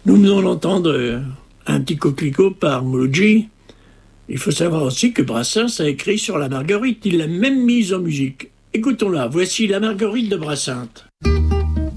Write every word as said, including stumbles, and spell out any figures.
Nous venons d'entendre euh, un petit coquelicot par Mouloudji. Il faut savoir aussi que Brassens a écrit sur la Marguerite. Il l'a même mise en musique. Écoutons-la. Voici la Marguerite de Brassens.